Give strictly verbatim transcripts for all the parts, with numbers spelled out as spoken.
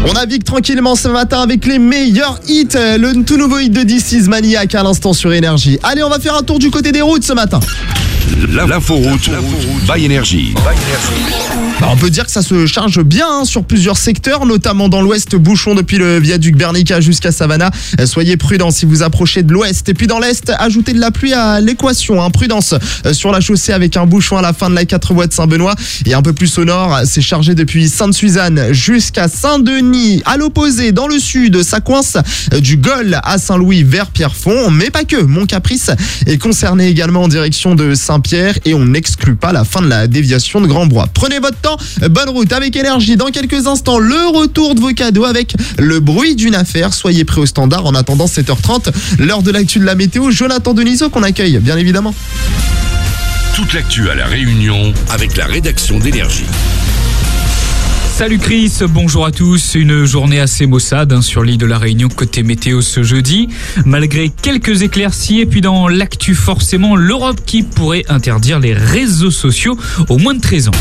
On navigue tranquillement ce matin avec les meilleurs hits. Le tout nouveau hit de This Is Maniac à l'instant sur Énergie. Allez, on va faire un tour du côté des routes ce matin. L'inforoute by Énergie. Bah, on peut dire que ça se charge bien hein, sur plusieurs secteurs, notamment dans l'ouest, bouchon depuis le viaduc Bernica jusqu'à Savannah. Soyez prudents si vous approchez de l'ouest. Et puis dans l'est, ajoutez de la pluie à l'équation. Hein. Prudence sur la chaussée avec un bouchon à la fin de la quatre voies de Saint-Benoît. Et un peu plus au nord, c'est chargé depuis Sainte-Suzanne jusqu'à Saint-Denis. À l'opposé, dans le sud, ça coince du Gol à Saint-Louis vers Pierrefonds. Mais pas que, Mont-Caprice est concerné également en direction de Saint-Pierre. Et on n'exclut pas la fin de la déviation de Grand-Bois. Prenez votre temps. Bonne route avec Énergie. Dans quelques instants, le retour de vos cadeaux avec le bruit d'une affaire. Soyez prêts au standard. En attendant sept heures trente, l'heure de l'actu de la météo. Jonathan Denisot qu'on accueille, bien évidemment. Toute l'actu à La Réunion avec la rédaction d'Énergie. Salut Chris, bonjour à tous. Une journée assez maussade hein, sur l'île de la Réunion côté météo ce jeudi. Malgré quelques éclaircies et puis dans l'actu forcément l'Europe qui pourrait interdire les réseaux sociaux aux moins de treize ans.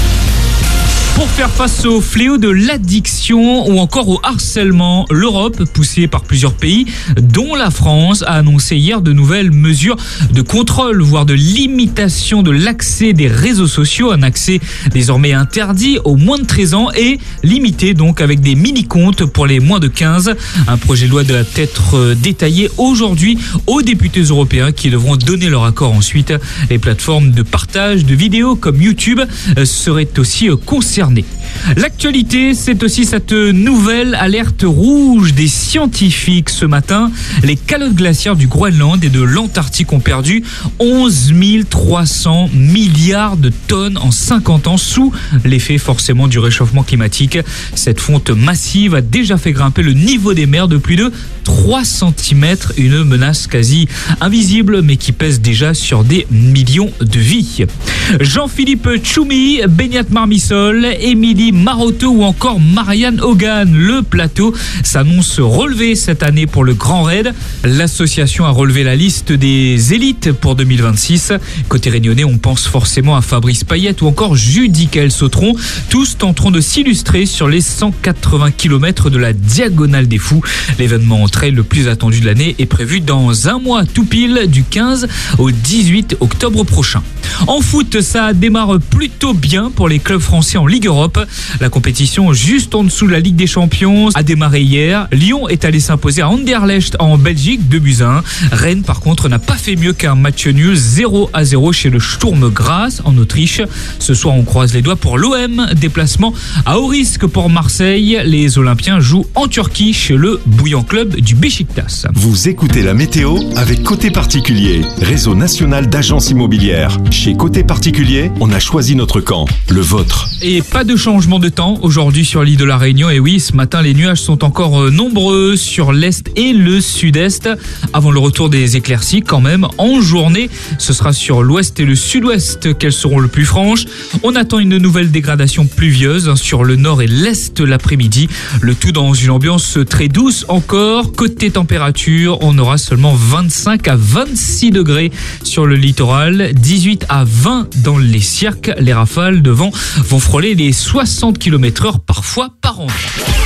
Pour faire face au fléau de l'addiction ou encore au harcèlement, l'Europe, poussée par plusieurs pays, dont la France, a annoncé hier de nouvelles mesures de contrôle, voire de limitation de l'accès des réseaux sociaux, un accès désormais interdit aux moins de treize ans et limité donc avec des mini-comptes pour les moins de quinze. Un projet de loi doit être détaillé aujourd'hui aux députés européens qui devront donner leur accord ensuite. Les plateformes de partage de vidéos comme YouTube seraient aussi concernées. L'actualité, c'est aussi cette nouvelle alerte rouge des scientifiques ce matin. Les calottes glaciaires du Groenland et de l'Antarctique ont perdu onze mille trois cents milliards de tonnes en cinquante ans sous l'effet forcément du réchauffement climatique. Cette fonte massive a déjà fait grimper le niveau des mers de plus de trois centimètres, une menace quasi invisible mais qui pèse déjà sur des millions de vies. Jean-Philippe Tchoumi, Beñat Marmisol, Émilie Maroteau ou encore Marianne Hogan. Le plateau s'annonce relevé cette année pour le Grand Raid. L'association a relevé la liste des élites pour deux mille vingt-six. Côté réunionnais, on pense forcément à Fabrice Payette ou encore Judicaël Sautron. Tous tenteront de s'illustrer sur les cent quatre-vingts kilomètres de la Diagonale des Fous. L'événement en trail le plus attendu de l'année est prévu dans un mois tout pile, du quinze au dix-huit octobre prochain. En foot, ça démarre plutôt bien pour les clubs français en Ligue Europe. La compétition juste en dessous de la Ligue des Champions a démarré hier. Lyon est allé s'imposer à Anderlecht en Belgique, deux buts à un. Rennes, par contre, n'a pas fait mieux qu'un match nul zéro à zéro chez le Sturm Graz en Autriche. Ce soir, on croise les doigts pour l'O M. Déplacement à haut risque pour Marseille. Les Olympiens jouent en Turquie chez le bouillant club du Beşiktaş. Vous écoutez la météo avec Côté Particulier, réseau national d'agences immobilières. Chez Côté Particulier, on a choisi notre camp, le vôtre. Et pas de changement de temps aujourd'hui sur l'île de la Réunion. Et oui, ce matin, les nuages sont encore nombreux sur l'est et le sud-est. Avant le retour des éclaircies, quand même, en journée, ce sera sur l'ouest et le sud-ouest qu'elles seront le plus franches. On attend une nouvelle dégradation pluvieuse sur le nord et l'est l'après-midi. Le tout dans une ambiance très douce encore. Côté température, on aura seulement vingt-cinq à vingt-six degrés sur le littoral, dix-huit à vingt dans les cirques. Les rafales de vent vont frôler les soixante kilomètres heure parfois par endroit.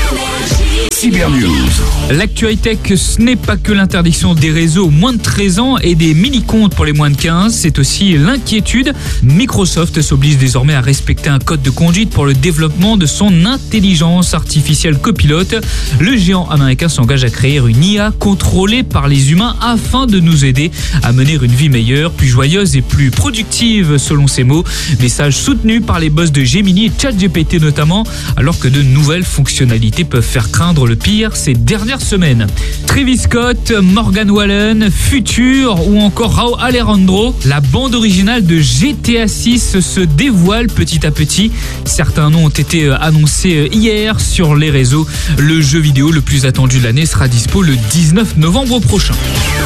Cyber News. L'actu high-tech, ce n'est pas que l'interdiction des réseaux aux moins de treize ans et des mini-comptes pour les moins de quinze, c'est aussi l'inquiétude. Microsoft s'oblige désormais à respecter un code de conduite pour le développement de son intelligence artificielle copilote. Le géant américain s'engage à créer une I A contrôlée par les humains afin de nous aider à mener une vie meilleure, plus joyeuse et plus productive, selon ses mots. Message soutenu par les boss de Gemini et ChatGPT notamment, alors que de nouvelles fonctionnalités peuvent faire craindre le pire ces dernières semaines. Travis Scott, Morgan Wallen, Future ou encore Rauw Alejandro, la bande originale de G T A six se dévoile petit à petit. Certains noms ont été annoncés hier sur les réseaux. Le jeu vidéo le plus attendu de l'année sera dispo le dix-neuf novembre prochain.